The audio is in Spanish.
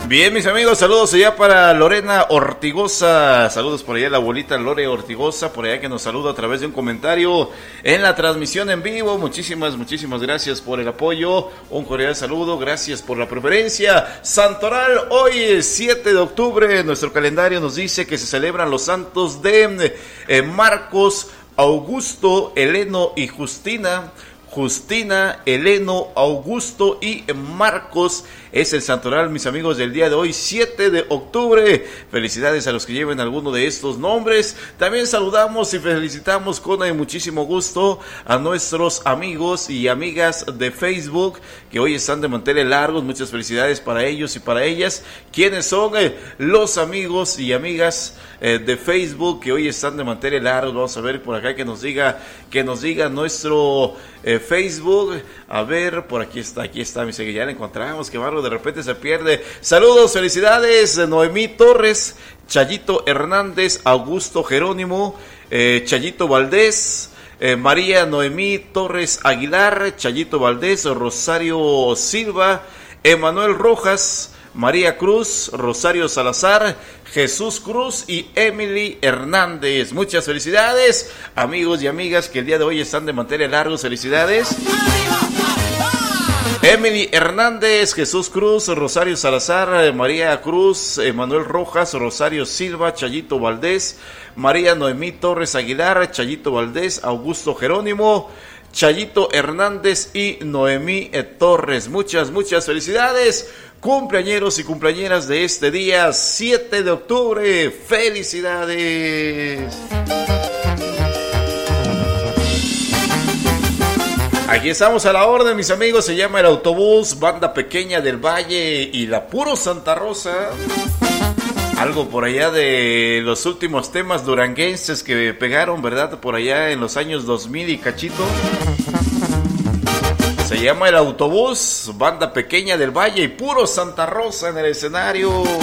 Bien, mis amigos, saludos allá para Lorena Ortigosa. Saludos por allá a la abuelita Lore Ortigosa, por allá que nos saluda a través de un comentario en la transmisión en vivo. Muchísimas gracias por el apoyo. Un cordial saludo, gracias por la preferencia. Santoral, hoy es 7 de octubre. Nuestro calendario nos dice que se celebran los santos de Marcos, Augusto, Heleno y Justina. Justina, Heleno, Augusto y Marcos es el santoral, mis amigos, del día de hoy, 7 de octubre. Felicidades a los que lleven alguno de estos nombres. También saludamos y felicitamos con muchísimo gusto a nuestros amigos y amigas de Facebook que hoy están de manteles largos. Muchas felicidades para ellos y para ellas. ¿Quiénes son los amigos y amigas de Facebook que hoy están de manteles largos? Vamos a ver por acá que nos diga nuestro Facebook. A ver, por aquí está, mi seguidor, ya la encontramos, qué barro, de repente se pierde. Saludos, felicidades, Noemí Torres, Chayito Hernández, Augusto Jerónimo, Chayito Valdés, María Noemí Torres Aguilar, Chayito Valdés, Rosario Silva, Emanuel Rojas, María Cruz, Rosario Salazar, Jesús Cruz y Emily Hernández. Muchas felicidades, amigos y amigas que el día de hoy están de manteles largos. Felicidades. Emily Hernández, Jesús Cruz, Rosario Salazar, María Cruz, Emanuel Rojas, Rosario Silva, Chayito Valdés, María Noemí Torres Aguilar, Chayito Valdés, Augusto Jerónimo, Chayito Hernández y Noemí Torres. Muchas felicidades, cumpleañeros y cumpleañeras de este día 7 de octubre. Felicidades. Aquí estamos a la orden, mis amigos. Se llama El Autobús, Banda Pequeña del Valle y la Puro Santa Rosa. Algo por allá de los últimos temas duranguenses que pegaron, ¿verdad? Por allá en los años 2000 y cachito. Se llama El Autobús, Banda Pequeña del Valle y Puro Santa Rosa en el escenario.